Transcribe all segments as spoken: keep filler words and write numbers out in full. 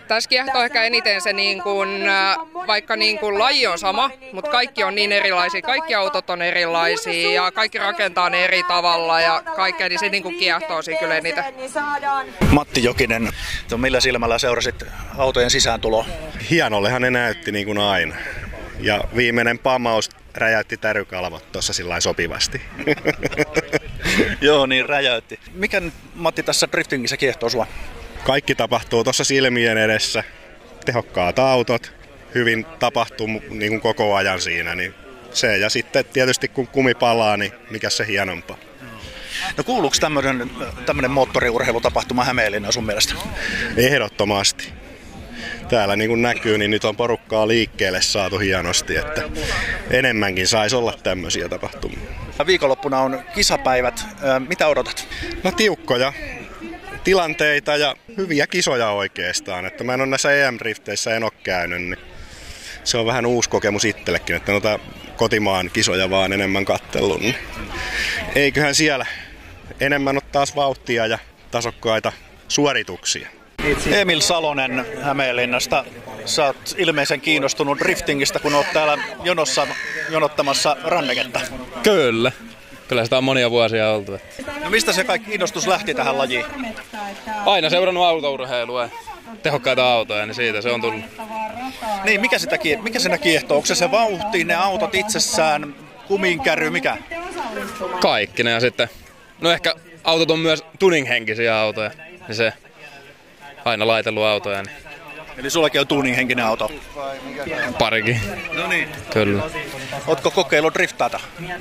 Tässä kiehtoo ehkä eniten se, niin kun, vaikka niin kun laji on sama, mutta kaikki on niin erilaisia, kaikki autot on erilaisia ja kaikki rakentaa ne eri tavalla ja kaikkea, niin se niin kun kiehtoo siinä kyllä eniten. Matti Jokinen, millä silmällä seurasit autojen sisääntuloa? Hienollehan ne näytti niin kuin aina. Ja viimeinen pamaus räjäytti tärykalvot tuossa sillä sopivasti. Joo, niin räjäytti. Mikä nyt, Matti, tässä driftingissä kiehtoo sua? Kaikki tapahtuu tuossa silmien edessä. Tehokkaat autot, hyvin tapahtuu niin kuin koko ajan siinä. Niin se ja sitten tietysti kun kumi palaa, niin mikä se hienompaa. No kuuluuko tämmöinen, tämmöinen moottoriurheilutapahtuma Hämeenlinnaan sun mielestä? Ehdottomasti. Täällä niin kuin näkyy, niin nyt on porukkaa liikkeelle saatu hienosti, että enemmänkin saisi olla tämmöisiä tapahtumia. Viikonloppuna on kisapäivät. Mitä odotat? No tiukkoja tilanteita ja hyviä kisoja oikeastaan. Että mä en ole näissä E M-drifteissä en ole käynyt, niin se on vähän uusi kokemus itsellekin, että noita kotimaan kisoja vaan enemmän kattellut. Niin eiköhän siellä enemmän ole taas vauhtia ja tasokkaita suorituksia. Emil Salonen Hämeenlinnasta. Sä oot ilmeisen kiinnostunut driftingistä, kun oot täällä jonossa jonottamassa ranneketta. Kyllä. Kyllä sitä on monia vuosia oltu. No mistä se kaikki kiinnostus lähti tähän lajiin? Aina seurannut autourheilua, tehokkaita autoja, niin siitä se on tullut. Niin, mikä, sitä, mikä siinä kiehtoo? Onko se se vauhti, ne autot itsessään, kuminkärry, mikä? Kaikki ne ja sitten, no ehkä autot on myös tuning-henkisiä autoja, niin se aina laitellut autoja. Niin. Eli sullakin on tuning-henkinen auto? Parikin. No niin. Kyllä. Ootko kokeillut driftata?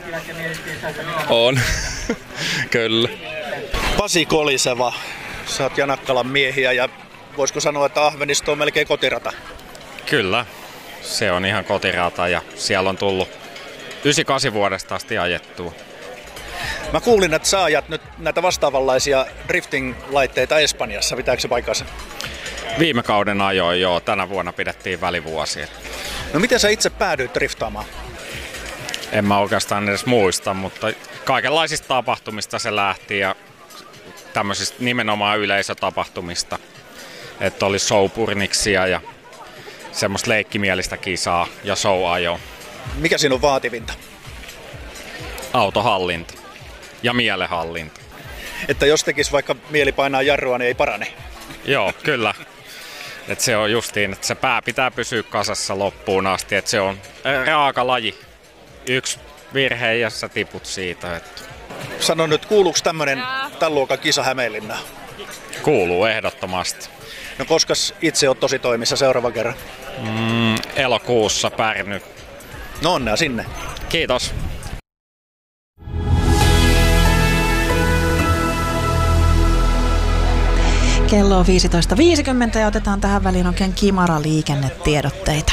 On. Kyllä. Pasi Koliseva, sä oot Janakkalan miehiä ja voisiko sanoa, että Ahvenisto on melkein kotirata? Kyllä, se on ihan kotirata ja siellä on tullut yhdeksänkymmentäkahdeksan vuodesta asti ajettua. Mä kuulin, että sä ajat nyt näitä vastaavanlaisia drifting-laitteita Espanjassa. Pitääkö se paikkansa? Viime kauden ajoin, joo. Tänä vuonna pidettiin välivuosi. No miten sä itse päädyit driftaamaan? En mä oikeastaan edes muista, mutta kaikenlaisista tapahtumista se lähti ja tämmöisistä nimenomaan yleisötapahtumista. Että oli showpurniksia ja semmoista leikkimielistä kisaa ja show-ajoa. Mikä siinä on vaativinta? Autohallinta ja mielenhallinta. Että jos tekisi vaikka mieli painaa jarrua, niin ei parane? Joo, kyllä. Et se on justiin, että se pää pitää pysyä kasassa loppuun asti, että se on raaka laji. Yksi virhe ja sä tiput siitä. Että... Sano nyt, kuuluuko tämmönen tämän luokan kisa Hämeenlinnaan? Kuuluu ehdottomasti. No koskas itse oot tosi toimissa seuraavan kerran? Mm, elokuussa Pärny. No onnea sinne. Kiitos. Kello on viisitoista viisikymmentä ja otetaan tähän väliin oikein kimara liikennetiedotteita.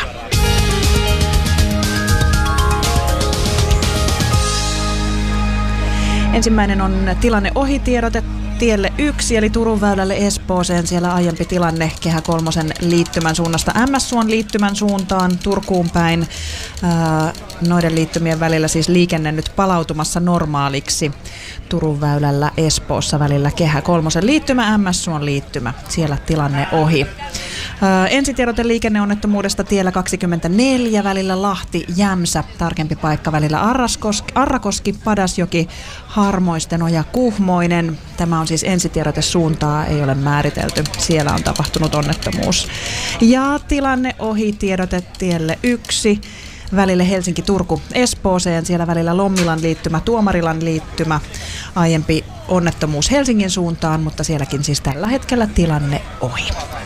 Ensimmäinen on tilanne ohitiedote tielle yksi, eli Turun väylälle Espooseen. Siellä aiempi tilanne Kehä kolmosen liittymän suunnasta M S-suon liittymän suuntaan Turkuun päin. Ää, noiden liittymien välillä siis liikenne nyt palautumassa normaaliksi. Turun väylällä Espoossa välillä Kehä kolmosen liittymä, M S-suon liittymä. Siellä tilanne ohi. Ää, ensitiedote liikenneonnettomuudesta tiellä kaksikymmentäneljä välillä Lahti-Jämsä. Tarkempi paikka välillä Arrakoski, Arrakoski Padasjoki, Harmoistenoja, Kuhmoinen. Tämä on siis ensitiedote, suuntaa ei ole määritelty. Siellä on tapahtunut onnettomuus. Ja tilanne ohi tiedote tielle yksi. Välille Helsinki-Turku Espooseen, siellä välillä Lommilan liittymä, Tuomarilan liittymä. Aiempi onnettomuus Helsingin suuntaan, mutta sielläkin siis tällä hetkellä tilanne ohi.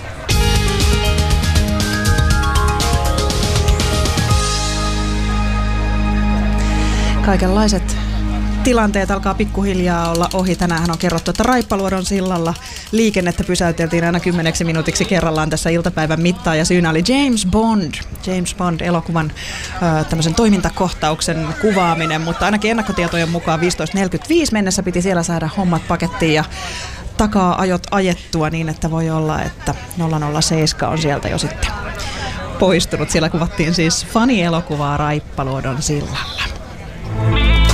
Kaikenlaiset tilanteet alkaa pikkuhiljaa olla ohi. Tänään on kerrottu, että Raippaluodon sillalla liikennettä pysäyteltiin aina kymmeneksi minuutiksi kerrallaan tässä iltapäivän mittaan. Ja syynä oli James Bond, James Bond-elokuvan ö, tämmöisen toimintakohtauksen kuvaaminen. Mutta ainakin ennakkotietojen mukaan viisitoista neljäkymmentäviisi mennessä piti siellä saada hommat pakettiin ja takaa ajot ajettua niin, että voi olla, että nolla nolla seitsemän on sieltä jo sitten poistunut. Siellä kuvattiin siis fani-elokuvaa Raippaluodon sillalla.